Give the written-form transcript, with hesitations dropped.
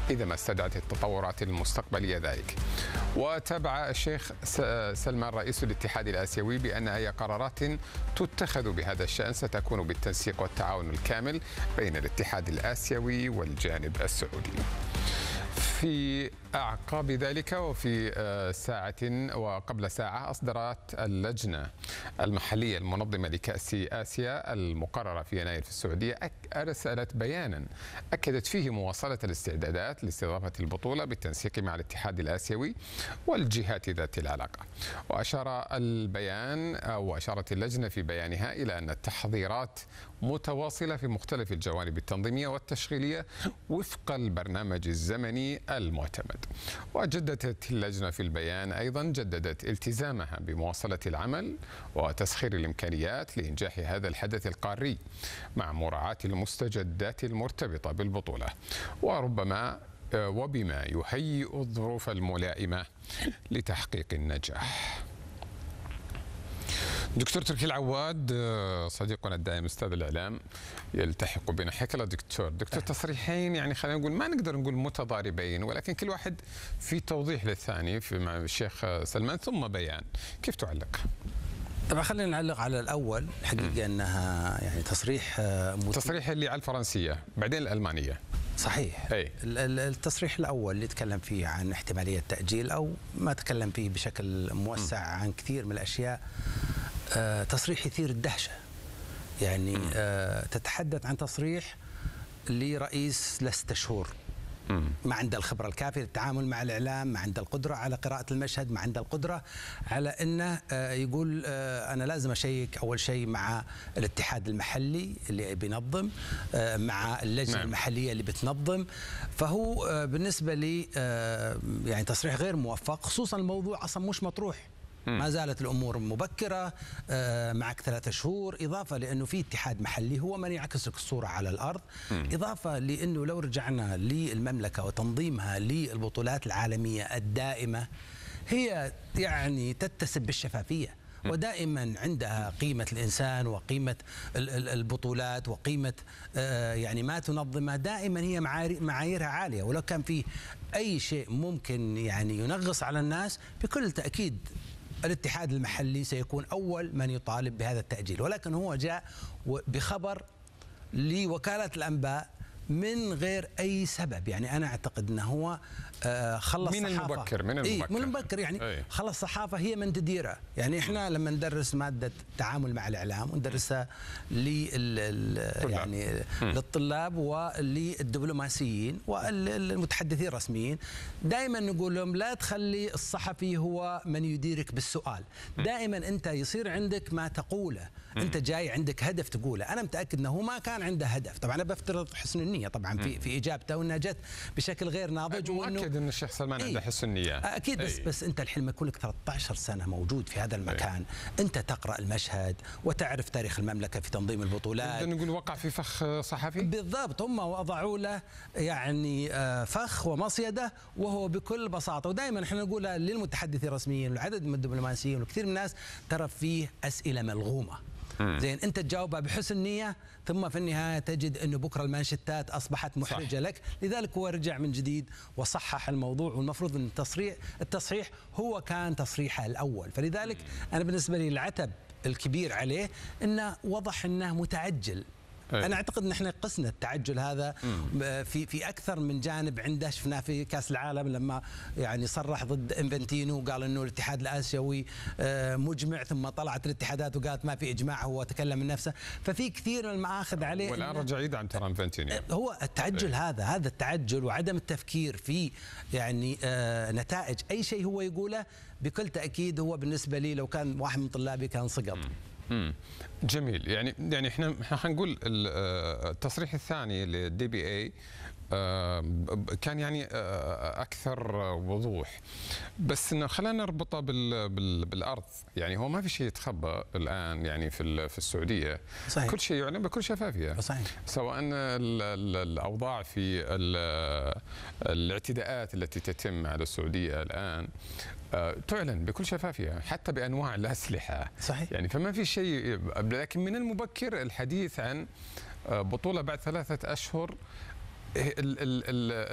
إذا ما استدعت التطورات المستقبلية ذلك. وتابع الشيخ سلمان رئيس الاتحاد الآسيوي بأن أي قرارات تتخذ بهذا الشأن ستكون بالتنسيق والتعاون الكامل بين الاتحاد الآسيوي والجانب السعودي. في أعقاب ذلك وفي ساعة وقبل ساعة أصدرت اللجنة المحلية المنظمة لكأس آسيا المقررة في يناير في السعودية أرسلت بيانا أكدت فيه مواصلة الاستعدادات لاستضافة البطولة بالتنسيق مع الاتحاد الآسيوي والجهات ذات العلاقة. وأشارت اللجنة في بيانها إلى أن التحضيرات متواصلة في مختلف الجوانب التنظيمية والتشغيلية وفق البرنامج الزمني المعتمد. وجددت اللجنة في البيان أيضا التزامها بمواصلة العمل وتسخير الإمكانيات لإنجاح هذا الحدث القاري مع مراعاة المستجدات المرتبطة بالبطولة وبما يهيئ الظروف الملائمة لتحقيق النجاح. دكتور تركي العواد صديقنا الدائم استاذ الاعلام يلتحق بنا. حياك الله دكتور. تصريحين يعني خلينا نقول ما نقدر نقول متضاربين، ولكن كل واحد في توضيح للثاني مع الشيخ سلمان ثم بيان، كيف تعلق؟ طبعا خلينا نعلق على الاول. الحقيقه انها يعني تصريح اللي على الفرنسيه بعدين الالمانيه. صحيح. التصريح الاول اللي تكلم فيه عن احتماليه تاجيل او ما تكلم فيه بشكل موسع عن كثير من الاشياء، تصريح يثير الدهشه. يعني تتحدث عن تصريح لرئيس ل6 شهور ما عنده الخبرة الكافية للتعامل مع الإعلام، ما عنده القدرة على قراءة المشهد، ما عنده القدرة على أنه يقول أنا لازم أشيك أول شيء مع الاتحاد المحلي اللي بينظم، مع اللجنة المحلية اللي بتنظم. فهو بالنسبة لي يعني تصريح غير موفق، خصوصا الموضوع أصلا مش مطروح. ما زالت الأمور مبكرة، معك 3 شهور، إضافة لأنه في اتحاد محلي هو من يعكس لك الصورة على الأرض، إضافة لأنه لو رجعنا للمملكة وتنظيمها للبطولات العالمية الدائمة، هي يعني تتسم بالشفافية ودائما عندها قيمة الإنسان وقيمة البطولات وقيمة يعني ما تنظمه، دائما هي معاييرها عالية. ولو كان في أي شيء ممكن يعني ينغص على الناس بكل تأكيد الاتحاد المحلي سيكون أول من يطالب بهذا التأجيل، ولكن هو جاء بخبر لوكالة الأنباء من غير أي سبب. يعني أنا أعتقد أنه هو خلص من المبكر من المبكر يعني خلص الصحافة هي من تديرها. يعني إحنا لما ندرس مادة التعامل مع الإعلام وندرسها يعني للطلاب وللدبلوماسيين والمتحدثين الرسميين، دائما نقول لهم لا تخلي الصحفي هو من يديرك بالسؤال. دائما أنت يصير عندك ما تقوله، أنت جاي عندك هدف تقوله. أنا متأكد أنه هو ما كان عنده هدف. طبعا أنا بفترض حسن النية طبعا في إجابته، وأنها جت بشكل غير ناضج. مؤكد أن الشيخ سلمان عنده حسن النية أكيد. بس أنت الحين لما يكون لك 13 سنة موجود في هذا المكان، أنت تقرأ المشهد وتعرف تاريخ المملكة في تنظيم البطولات. نقول وقع في فخ صحفي بالضبط. هم وضعوا له يعني فخ ومصيدة، وهو بكل بساطة. ودائما احنا نقول للمتحدثين الرسميين والعدد من الدبلوماسيين وكثير من الناس، ترى فيه أسئلة ملغومة. زين انت تجاوبها بحسن نية، ثم في النهايه تجد انه بكره المانشيتات اصبحت محرجه لك. لذلك هو رجع من جديد وصحح الموضوع، والمفروض ان التصريح هو كان تصريحه الاول. فلذلك انا بالنسبه لي العتب الكبير عليه انه وضح انه متعجل. أنا أعتقد أن احنا قسنا التعجل هذا في أكثر من جانب عنده. شفناه في كأس العالم لما يعني صرح ضد إنفانتينو وقال أنه الاتحاد الآسيوي مجمع، ثم طلعت الاتحادات وقالت ما في إجماع، هو تكلم من نفسه. ففي كثير من المآخذ عليه، والآن رجع يدعم ترى إنفانتينو. هو التعجل هذا التعجل وعدم التفكير في يعني نتائج أي شيء هو يقوله. بكل تأكيد هو بالنسبة لي لو كان واحد من طلابي كان سقط. جميل. يعني احنا حنقول التصريح الثاني للدي بي اي كان يعني اكثر وضوح، بس انه خلينا نربطه بالارض. يعني هو ما في شيء يتخبى الان يعني في السعوديه. صحيح. كل شيء يعلن بكل شفافيه. صحيح. سواء الاوضاع في الاعتداءات التي تتم على السعوديه الان تعلن بكل شفافيه، حتى بانواع الاسلحه. صحيح. يعني فما في شيء. لكن من المبكر الحديث عن بطوله بعد 3 أشهر